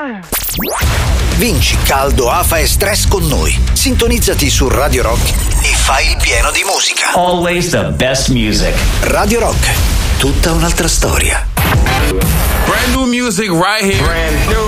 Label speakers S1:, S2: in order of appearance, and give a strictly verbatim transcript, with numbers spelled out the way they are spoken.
S1: Vinci caldo, afa e stress con noi. Sintonizzati su Radio Rock e fai il pieno di musica.
S2: Always the best music.
S1: Radio Rock, tutta un'altra storia.
S3: Brand new music right here. Brand new.